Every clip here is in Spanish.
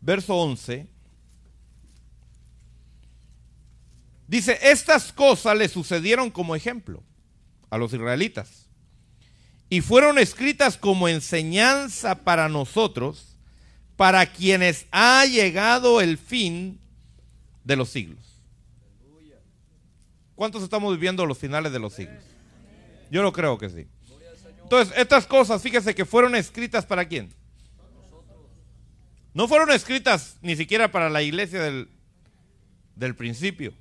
verso 11, dice: estas cosas le sucedieron como ejemplo a los israelitas y fueron escritas como enseñanza para nosotros, para quienes ha llegado el fin de los siglos. ¿Cuántos estamos viviendo los finales de los siglos? Yo lo creo que sí. Entonces, estas cosas, fíjese que fueron escritas ¿para quién? No fueron escritas ni siquiera para la iglesia del principio.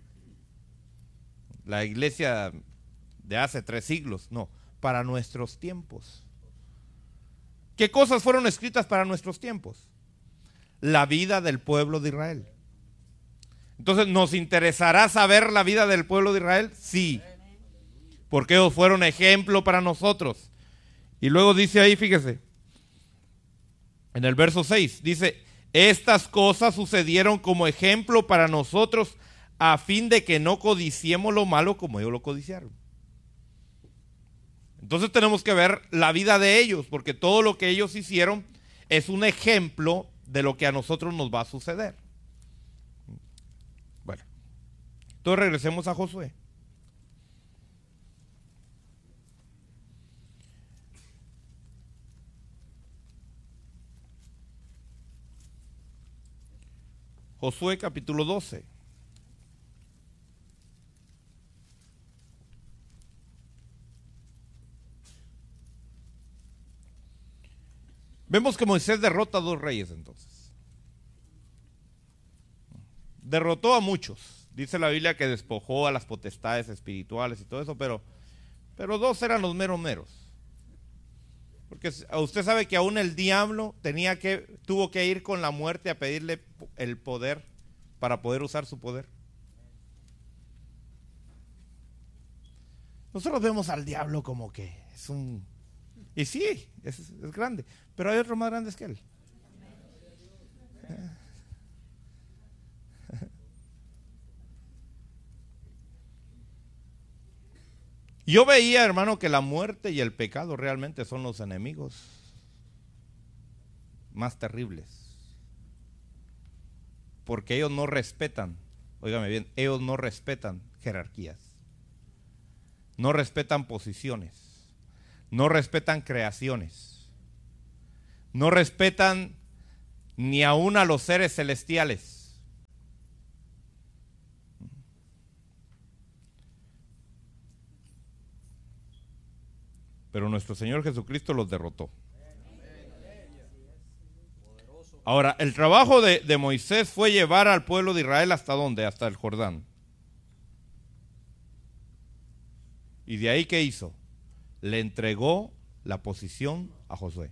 La iglesia de hace 3 siglos, no, para nuestros tiempos. ¿Qué cosas fueron escritas para nuestros tiempos? La vida del pueblo de Israel. Entonces, ¿nos interesará saber la vida del pueblo de Israel? Sí, porque ellos fueron ejemplo para nosotros. Y luego dice ahí, fíjese, en el verso 6, dice: estas cosas sucedieron como ejemplo para nosotros, a fin de que no codiciemos lo malo como ellos lo codiciaron. Entonces tenemos que ver la vida de ellos, porque todo lo que ellos hicieron es un ejemplo de lo que a nosotros nos va a suceder. Bueno, entonces regresemos a Josué. Josué capítulo 12. Vemos que Moisés derrota a 2 reyes entonces. Derrotó a muchos. Dice la Biblia que despojó a las potestades espirituales y todo eso, pero 2 eran los meros. Porque usted sabe que aún el diablo tuvo que ir con la muerte a pedirle el poder para poder usar su poder. Nosotros vemos al diablo como que es un... Y sí, es grande, pero hay otros más grandes que él. Yo veía, hermano, que la muerte y el pecado realmente son los enemigos más terribles. Porque ellos no respetan, óigame bien, ellos no respetan jerarquías. No respetan posiciones. No respetan creaciones. No respetan ni aún a los seres celestiales. Pero nuestro Señor Jesucristo los derrotó. Ahora, el trabajo de Moisés fue llevar al pueblo de Israel ¿hasta dónde? Hasta el Jordán. ¿Y de ahí qué hizo? Le entregó la posición a Josué.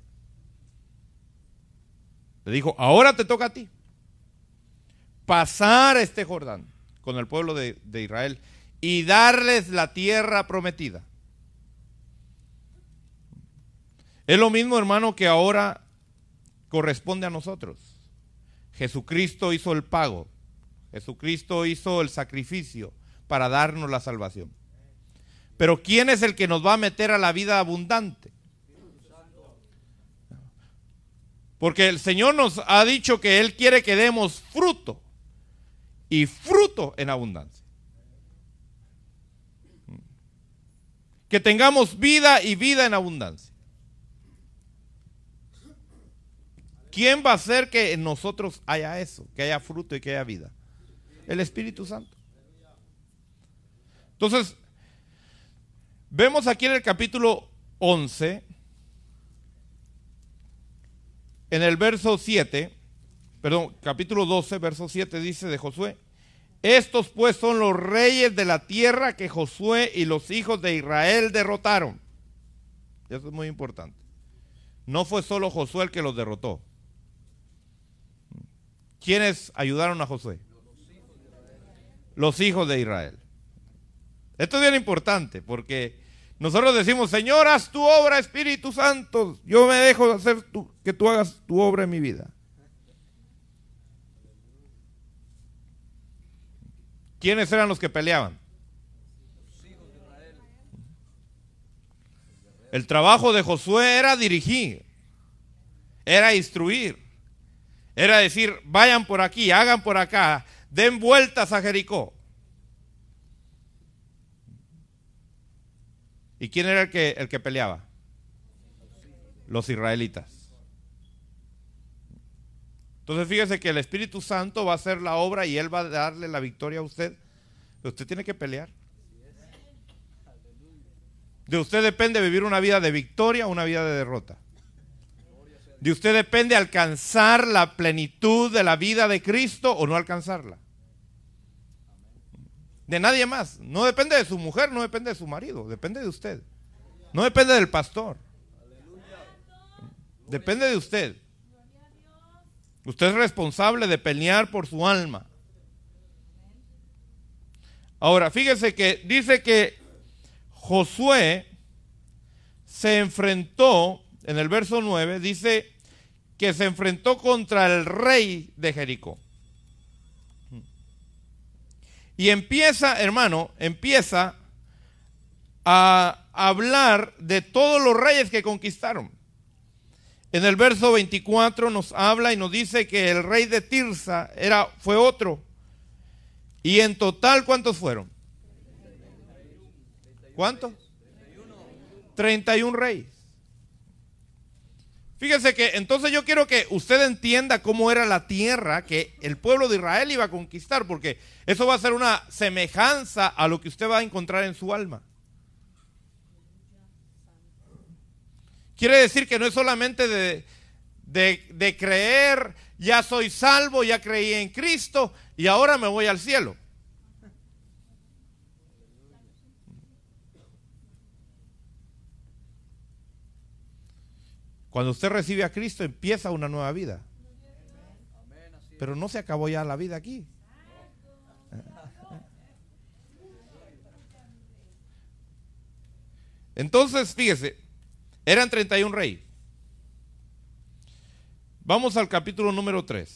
Le dijo: ahora te toca a ti pasar este Jordán con el pueblo de Israel y darles la tierra prometida. Es lo mismo, hermano, que ahora corresponde a nosotros. Jesucristo hizo el pago. Jesucristo hizo el sacrificio para darnos la salvación. Pero ¿quién es el que nos va a meter a la vida abundante? Porque el Señor nos ha dicho que Él quiere que demos fruto, y fruto en abundancia. Que tengamos vida y vida en abundancia. ¿Quién va a hacer que en nosotros haya eso? Que haya fruto y que haya vida. El Espíritu Santo. Entonces, vemos aquí en el capítulo 11, en el verso 7, capítulo 12, verso 7 dice de Josué: estos pues son los reyes de la tierra que Josué y los hijos de Israel derrotaron. Eso es muy importante. No fue solo Josué el que los derrotó. ¿Quiénes ayudaron a Josué? Los hijos de Israel. Esto es bien importante porque nosotros decimos: Señor, haz tu obra, Espíritu Santo. Yo me dejo de hacer que tú hagas tu obra en mi vida. ¿Quiénes eran los que peleaban? El trabajo de Josué era dirigir, era instruir, Era decir, vayan por aquí, hagan por acá, den vueltas a Jericó. ¿Y quién era el que peleaba? Los israelitas. Entonces fíjese que el Espíritu Santo va a hacer la obra y Él va a darle la victoria a usted. Pero usted tiene que pelear. De usted depende vivir una vida de victoria o una vida de derrota. De usted depende alcanzar la plenitud de la vida de Cristo o no alcanzarla. De nadie más. No depende de su mujer, no depende de su marido, depende de usted. No depende del pastor. Depende de usted. Usted es responsable de pelear por su alma. Ahora, fíjese que dice que Josué se enfrentó, en el verso 9, dice que se enfrentó contra el rey de Jericó. Y empieza, hermano, empieza a hablar de todos los reyes que conquistaron. En el verso 24 nos habla y nos dice que el rey de Tirsa fue otro. Y en total, ¿cuántos fueron? ¿Cuántos? 31 reyes. Fíjese que entonces yo quiero que usted entienda cómo era la tierra que el pueblo de Israel iba a conquistar, porque eso va a ser una semejanza a lo que usted va a encontrar en su alma. Quiere decir que no es solamente de creer, ya soy salvo, ya creí en Cristo y ahora me voy al cielo. Cuando usted recibe a Cristo empieza una nueva vida. Pero no se acabó ya la vida aquí. Entonces, fíjese, eran 31 reyes. Vamos al capítulo número 3.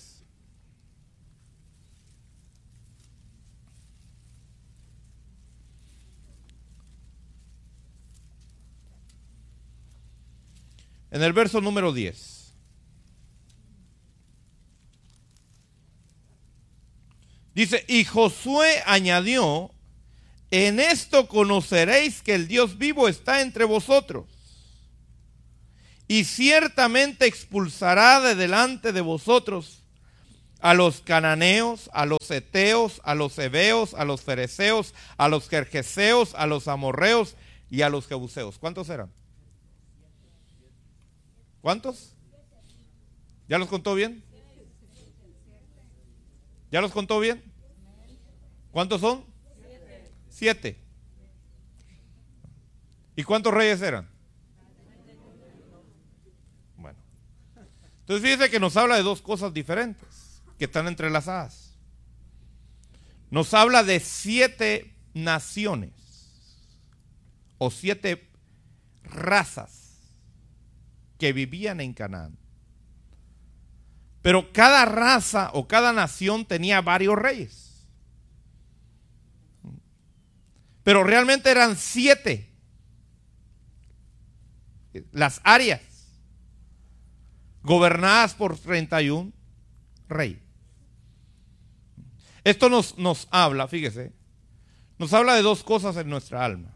En el verso número 10. Dice, y Josué añadió, en esto conoceréis que el Dios vivo está entre vosotros, y ciertamente expulsará de delante de vosotros a los cananeos, a los heteos, a los heveos, a los fereceos, a los gergeseos, a los amorreos y a los jebuseos. ¿Cuántos eran? ¿Cuántos? ¿Ya los contó bien? ¿Ya los contó bien? ¿Cuántos son? 7. ¿Y cuántos reyes eran? Bueno. Entonces fíjese que nos habla de dos cosas diferentes que están entrelazadas. Nos habla de 7 naciones o 7 razas que vivían en Canaán. Pero cada raza o cada nación tenía varios reyes. Pero realmente eran 7 las áreas gobernadas por 31 reyes. Esto nos habla, fíjese, nos habla de dos cosas en nuestra alma.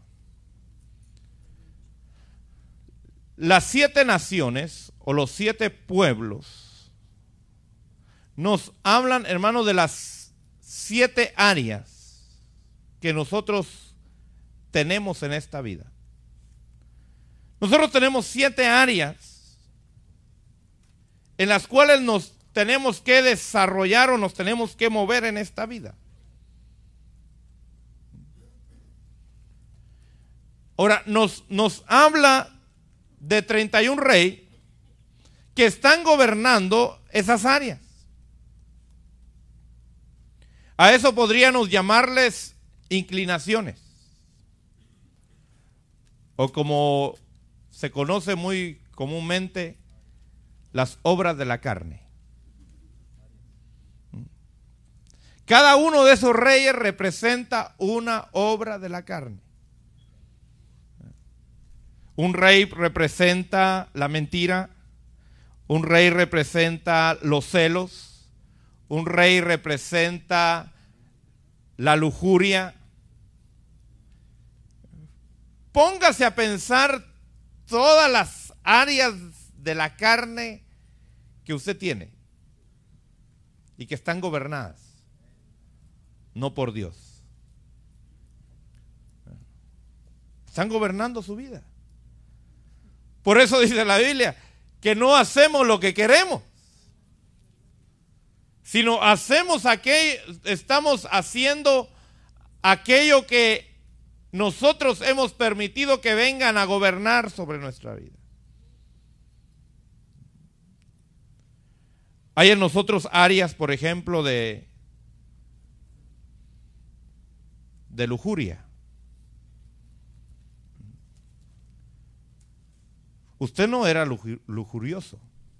Las 7 naciones o los 7 pueblos nos hablan, hermano, de las 7 áreas que nosotros tenemos en esta vida. Nosotros tenemos 7 áreas en las cuales nos tenemos que desarrollar o nos tenemos que mover en esta vida. Ahora, nos habla de 31 reyes que están gobernando esas áreas. A eso podríamos llamarles inclinaciones, o como se conoce muy comúnmente, las obras de la carne. Cada uno de esos reyes representa una obra de la carne. Un rey representa la mentira, Un rey representa los celos. Un rey representa la lujuria. Póngase a pensar todas las áreas de la carne que usted tiene y que están gobernadas, no por Dios. Están gobernando su vida. Por eso dice la Biblia que no hacemos lo que queremos, sino estamos haciendo aquello que nosotros hemos permitido que vengan a gobernar sobre nuestra vida. Hay en nosotros áreas, por ejemplo, de lujuria. Usted no era lujurioso.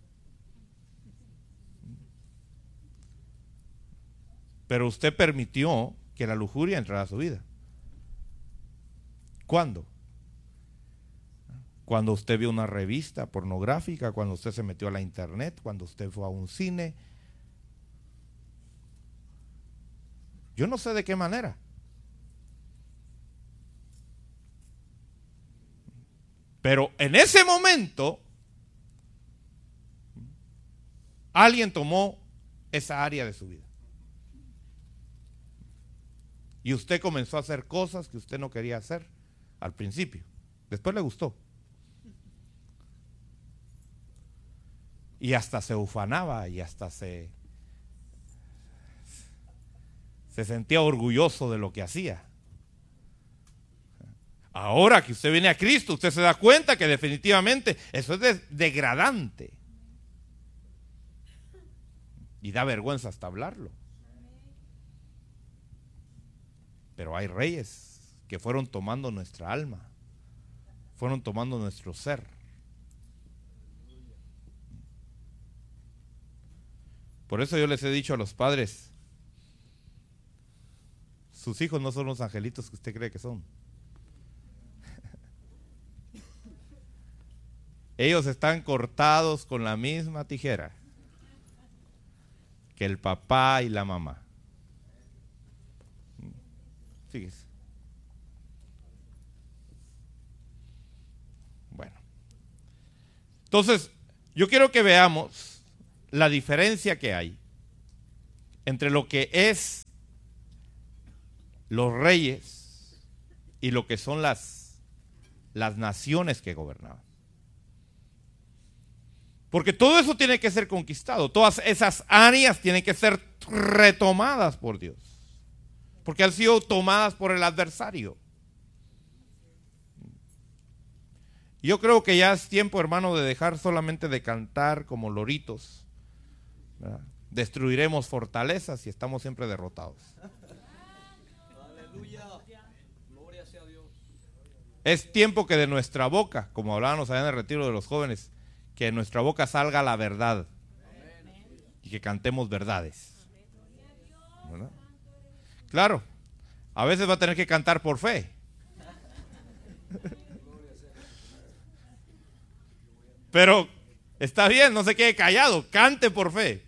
Pero usted permitió que la lujuria entrara a su vida. ¿Cuándo? Cuando usted vio una revista pornográfica, cuando usted se metió a la internet, cuando usted fue a un cine. Yo no sé de qué manera. Pero en ese momento, alguien tomó esa área de su vida. Y usted comenzó a hacer cosas que usted no quería hacer al principio. Después le gustó. Y hasta se ufanaba y hasta se sentía orgulloso de lo que hacía. Ahora que usted viene a Cristo, usted se da cuenta que definitivamente eso es degradante. Y da vergüenza hasta hablarlo. Pero hay reyes que fueron tomando nuestra alma, fueron tomando nuestro ser. Por eso yo les he dicho a los padres, sus hijos no son los angelitos que usted cree que son. Ellos están cortados con la misma tijera que el papá y la mamá. Fíjese. Bueno. Entonces, yo quiero que veamos la diferencia que hay entre lo que es los reyes y lo que son las naciones que gobernaban. Porque todo eso tiene que ser conquistado. Todas esas áreas tienen que ser retomadas por Dios. Porque han sido tomadas por el adversario. Yo creo que ya es tiempo, hermano, de dejar solamente de cantar como loritos, ¿verdad? Destruiremos fortalezas y estamos siempre derrotados. Aleluya. Gloria sea a Dios. Es tiempo que de nuestra boca, como hablábamos allá en el retiro de los jóvenes, que de nuestra boca salga la verdad. Amén. Y que cantemos verdades, ¿verdad? Claro, a veces va a tener que cantar por fe. Pero está bien, no se quede callado, cante por fe.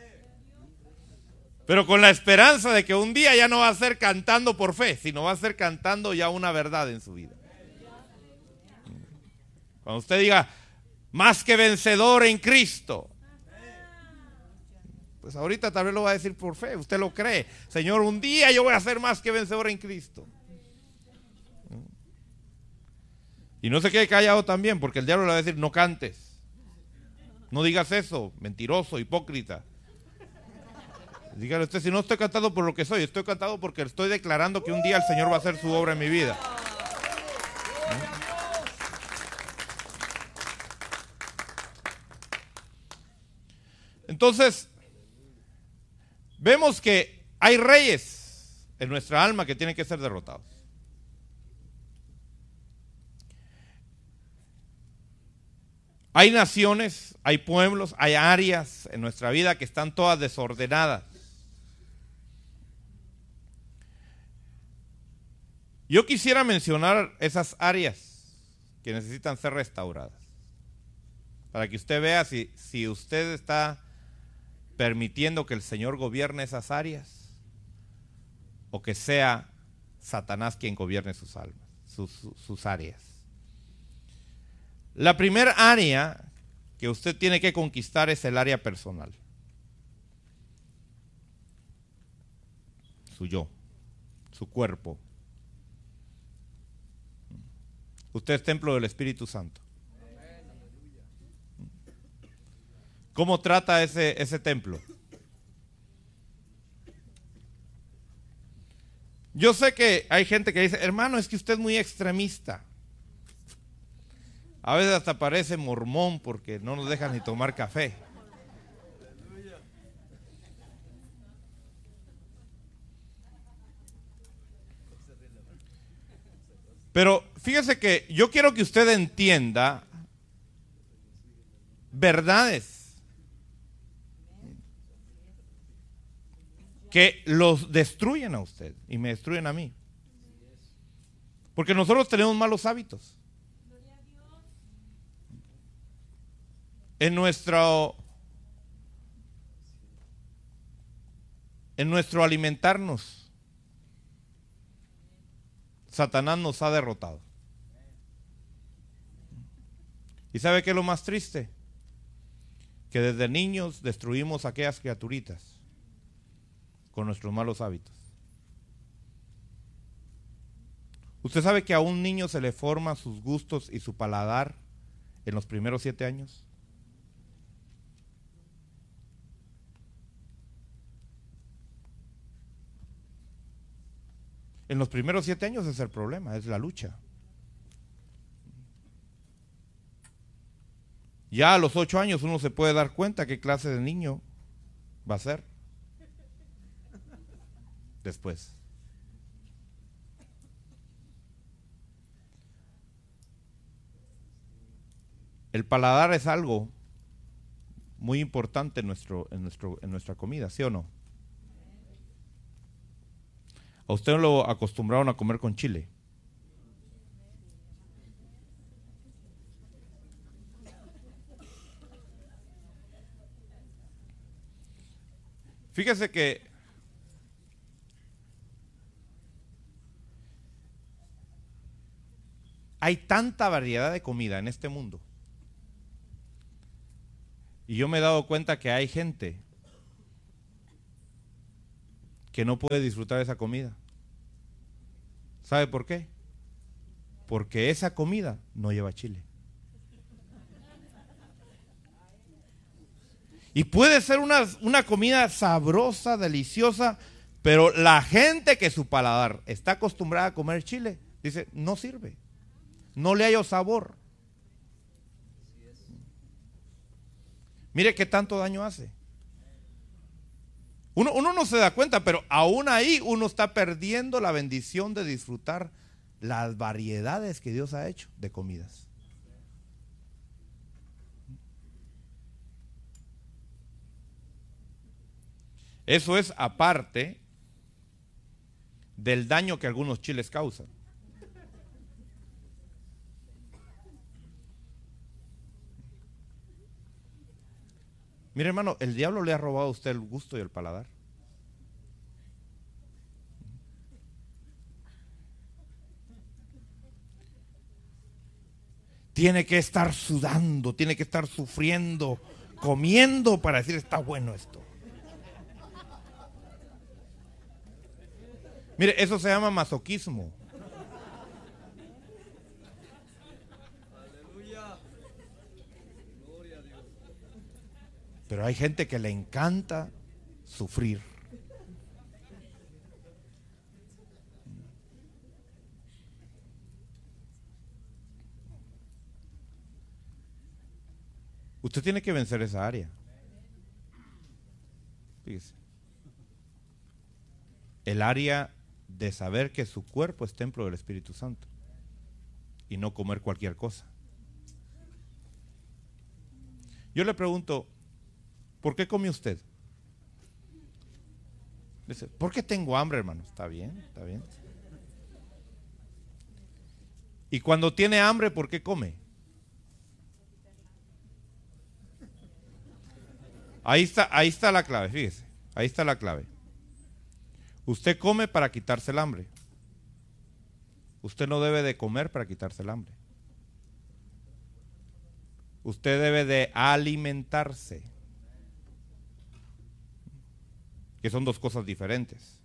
Pero con la esperanza de que un día ya no va a ser cantando por fe, sino va a ser cantando ya una verdad en su vida. Cuando usted diga, más que vencedor en Cristo, pues ahorita tal vez lo va a decir por fe, usted lo cree. Señor, un día yo voy a ser más que vencedor en Cristo. Y no se quede callado también, porque el diablo le va a decir, no cantes, no digas eso, mentiroso, hipócrita. Dígale usted, si no estoy cantando por lo que soy, estoy cantando porque estoy declarando que un día el Señor va a hacer su obra en mi vida. Entonces, vemos que hay reyes en nuestra alma que tienen que ser derrotados. Hay naciones, hay pueblos, hay áreas en nuestra vida que están todas desordenadas. Yo quisiera mencionar esas áreas que necesitan ser restauradas. para que usted vea si usted está permitiendo que el Señor gobierne esas áreas o que sea Satanás quien gobierne sus almas, sus áreas. La primera área que usted tiene que conquistar es el área personal. Su yo, su cuerpo. Usted es templo del Espíritu Santo. ¿Cómo trata ese templo? Yo sé que hay gente que dice, hermano, es que usted es muy extremista. A veces hasta parece mormón porque no nos deja ni tomar café. Pero fíjese que yo quiero que usted entienda verdades que los destruyen a usted y me destruyen a mí. Porque nosotros tenemos malos hábitos. En nuestro alimentarnos, Satanás nos ha derrotado. ¿Y sabe qué es lo más triste? Que desde niños destruimos a aquellas criaturitas con nuestros malos hábitos. ¿Usted sabe que a un niño se le forman sus gustos y su paladar en los primeros 7 años? En los primeros 7 años es el problema, es la lucha. Ya a los 8 años uno se puede dar cuenta qué clase de niño va a ser después. El paladar es algo muy importante en nuestra comida, ¿sí o no? A usted lo acostumbraron a comer con chile. Fíjese que hay tanta variedad de comida en este mundo. Y yo me he dado cuenta que hay gente que no puede disfrutar esa comida. ¿Sabe por qué? Porque esa comida no lleva chile. Y puede ser una comida sabrosa, deliciosa, pero la gente que su paladar está acostumbrada a comer chile, dice, no sirve, no le hallo sabor. Mire qué tanto daño hace. Uno no se da cuenta, pero aún ahí uno está perdiendo la bendición de disfrutar las variedades que Dios ha hecho de comidas. Eso es aparte del daño que algunos chiles causan. Mire, hermano, el diablo le ha robado a usted el gusto y el paladar. Tiene que estar sudando, tiene que estar sufriendo, comiendo para decir está bueno esto. Mire, eso se llama masoquismo. Pero hay gente que le encanta sufrir. Usted tiene que vencer esa área. Fíjese. El área de saber que su cuerpo es templo del Espíritu Santo y no comer cualquier cosa. Yo le pregunto, ¿por qué come usted? Dice, ¿por qué tengo hambre, hermano? Está bien, está bien. Y cuando tiene hambre, ¿por qué come? Ahí está la clave, fíjese. Ahí está la clave. Usted come para quitarse el hambre. Usted no debe de comer para quitarse el hambre. Usted debe de alimentarse. Que son dos cosas diferentes.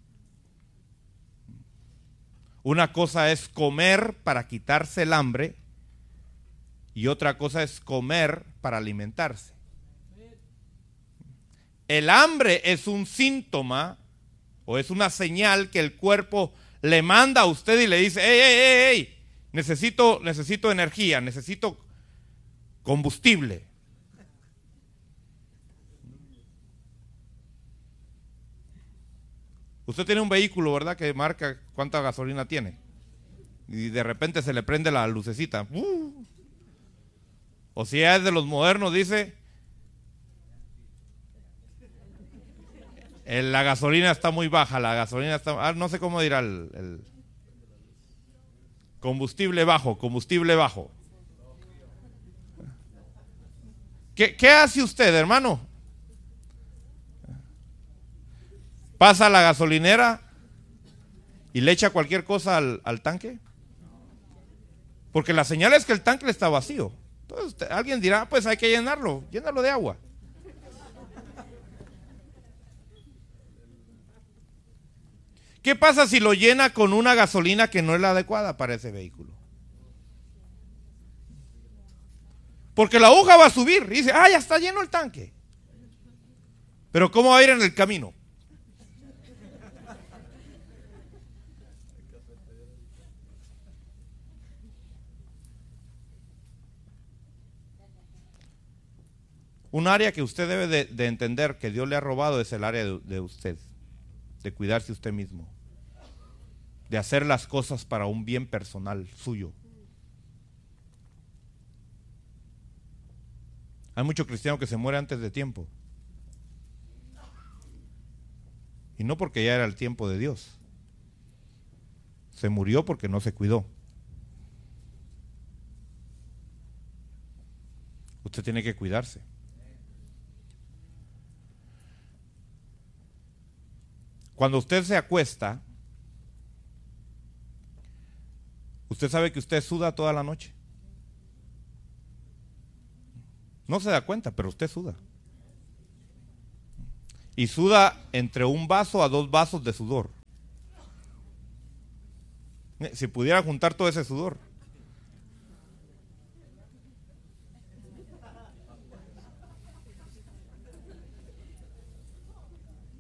Una cosa es comer para quitarse el hambre y otra cosa es comer para alimentarse. El hambre es un síntoma o es una señal que el cuerpo le manda a usted y le dice, hey, necesito energía, necesito combustible. Usted tiene un vehículo, ¿verdad? Que marca cuánta gasolina tiene. Y de repente se le prende la lucecita. O si es de los modernos, dice, la gasolina está muy baja, la gasolina está, no sé cómo dirá el combustible bajo. ¿Qué hace usted, hermano? Pasa a la gasolinera y le echa cualquier cosa al tanque. Porque la señal es que el tanque está vacío. Entonces alguien dirá, pues hay que llenarlo de agua. ¿Qué pasa si lo llena con una gasolina que no es la adecuada para ese vehículo? Porque la aguja va a subir y dice, ya está lleno el tanque. Pero ¿cómo va a ir en el camino? Un área que usted debe de entender que Dios le ha robado es el área de usted, de cuidarse usted mismo, de hacer las cosas para un bien personal suyo. Hay muchos cristianos que se mueren antes de tiempo. Y no porque ya era el tiempo de Dios. Se murió porque no se cuidó. Usted tiene que cuidarse. Cuando usted se acuesta, usted sabe que usted suda toda la noche. No se da cuenta, pero usted suda. Y suda entre 1 vaso a 2 vasos de sudor. Si pudiera juntar todo ese sudor,